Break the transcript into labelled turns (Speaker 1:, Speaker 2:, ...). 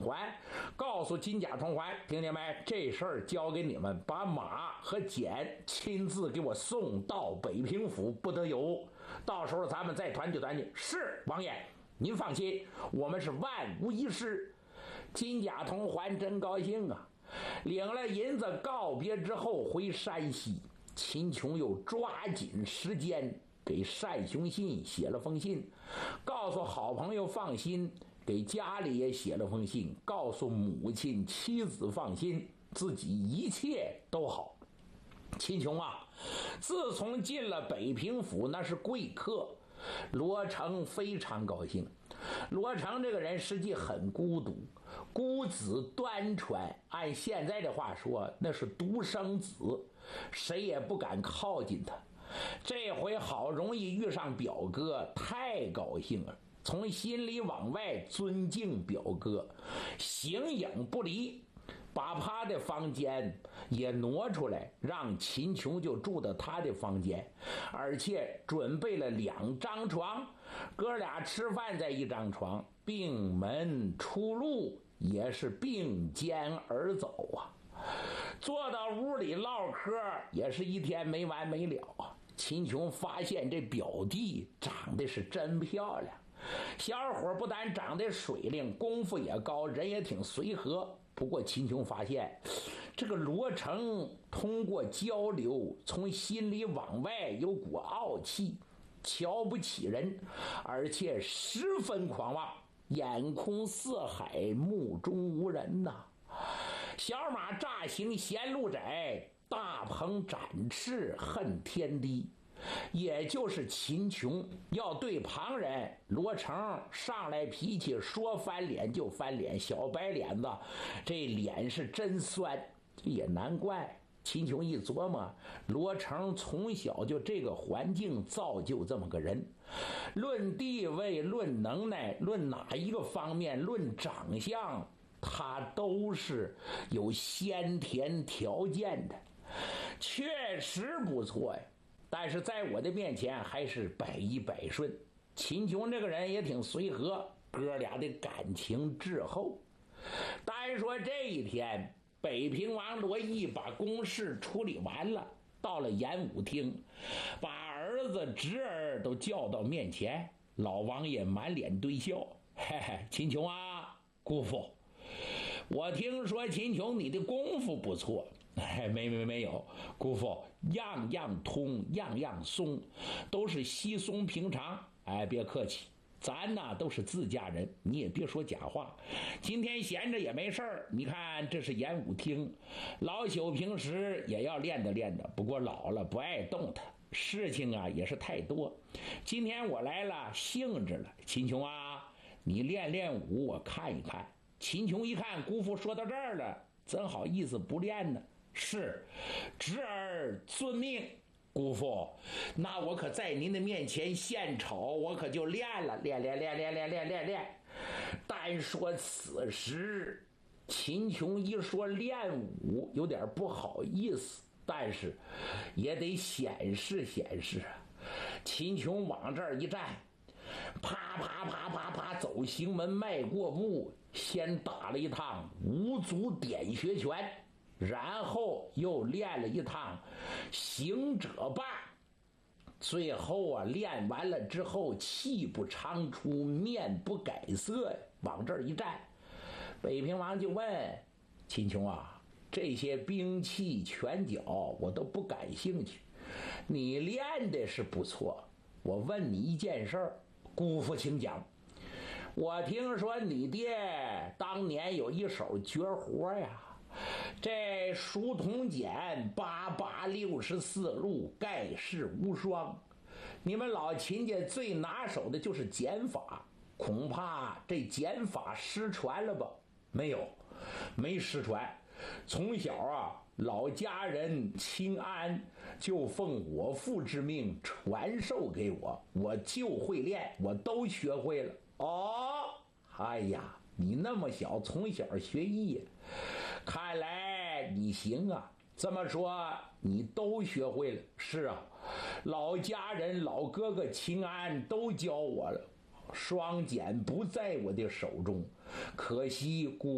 Speaker 1: 团，告诉金甲同环，听见没？这事儿交给你们，把马和简亲自给我送到北平府，不得有误。到时候咱们再团聚团聚。是王爷，您放心，我们是万无一失。金甲同环真高兴啊，领了银子告别之后回山西。秦琼又抓紧时间给单雄信写了封信，告诉好朋友放心，给家里也写了封信，告诉母亲妻子放心，自己一切都好。秦琼啊，自从进了北平府，那是贵客，罗成非常高兴。罗成这个人实际很孤独，孤子端传，按现在的话说，那是独生子，谁也不敢靠近他。这回好容易遇上表哥，太高兴了，从心里往外尊敬表哥，形影不离。把他的房间也挪出来，让秦琼就住到他的房间，而且准备了2张床，哥俩吃饭在一张床，并门出入也是并肩而走啊。坐到屋里唠嗑，也是一天没完没了啊。秦琼发现这表弟长得是真漂亮，小伙不但长得水灵，功夫也高，人也挺随和。不过秦琼发现，这个罗成通过交流，从心里往外有股傲气，瞧不起人，而且十分狂妄，眼空四海，目中无人呐。小马乍行嫌路窄，大鹏展翅恨天低。也就是秦琼要对旁人，罗成上来脾气，说翻脸就翻脸，小白脸子，这脸是真酸。这也难怪，秦琼一琢磨，罗成从小就这个环境造就这么个人，论地位，论能耐，论哪一个方面，论长相，他都是有先天条件的，确实不错呀。但是在我的面前还是百依百顺。秦琼这个人也挺随和，哥俩的感情滞后。单说这一天，北平王罗毅把公事处理完了，到了演武厅，把儿子侄儿都叫到面前。老王爷满脸堆笑，嘿嘿，秦琼啊，姑父，我听说秦琼你的功夫不错。没有，姑父，样样通，样样松，都是稀松平常。别客气，咱呐都是自家人，你也别说假话。今天闲着也没事儿，你看这是演武厅，老朽平时也要练着练着，不过老了不爱动弹，事情啊也是太多。今天我来了，兴致了。秦琼啊，你练练武，我看一看。秦琼一看姑父说到这儿了，怎好意思不练呢？是，侄儿遵命。姑父，那我可在您的面前献丑，我可就练了，练。单说此时，秦琼一说练武，有点不好意思，但是也得显示显示。秦琼往这儿一站，啪走行门迈过步，先打了一趟五祖点穴拳，然后又练了一趟行者霸，最后啊练完了之后，气不长出，面不改色，往这儿一站。北平王就问秦琼啊，这些兵器拳脚我都不感兴趣，你练的是不错，我问你一件事儿，姑父请讲。我听说你爹当年有一手绝活呀，这书童简8864路，盖世无双。你们老秦家最拿手的就是剪法，恐怕这剪法失传了吧？没失传。从小啊，老家人秦安就奉我父之命传授给我，我就会练，我都学会了。哎呀，你那么小，从小学艺，看来你行啊。这么说你都学会了？是啊，老家人老哥哥秦安都教我了，双剪不在我的手中，可惜